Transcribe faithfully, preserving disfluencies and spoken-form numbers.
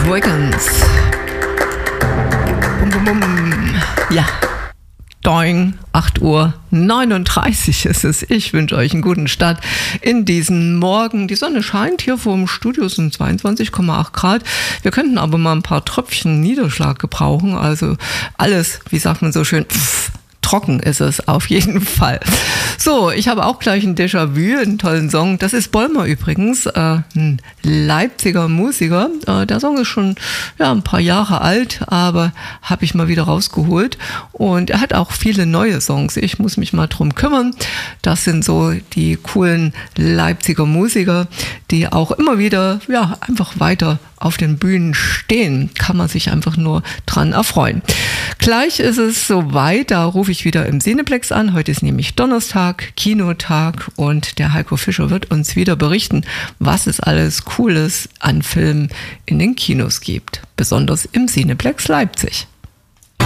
Dragons. Bum, bum, bum. Ja. Doing, acht Uhr neununddreißig ist es. Ich wünsche euch einen guten Start in diesen Morgen. Die Sonne scheint, hier vor dem Studio, es sind zweiundzwanzig Komma acht Grad. Wir könnten aber mal ein paar Tröpfchen Niederschlag gebrauchen. Also alles, wie sagt man so schön, pff, trocken ist es auf jeden Fall. So, ich habe auch gleich ein Déjà-vu, einen tollen Song. Das ist Bolmer übrigens, äh, ein Leipziger Musiker. Äh, der Song ist schon ja, ein paar Jahre alt, aber habe ich mal wieder rausgeholt. Und er hat auch viele neue Songs. Ich muss mich mal drum kümmern. Das sind so die coolen Leipziger Musiker, die auch immer wieder ja, einfach weiter auf den Bühnen stehen. Kann man sich einfach nur dran erfreuen. Gleich ist es soweit, da rufe ich wieder im Cineplex an. Heute ist nämlich Donnerstag, Kinotag, und der Heiko Fischer wird uns wieder berichten, was es alles Cooles an Filmen in den Kinos gibt. Besonders im Cineplex Leipzig.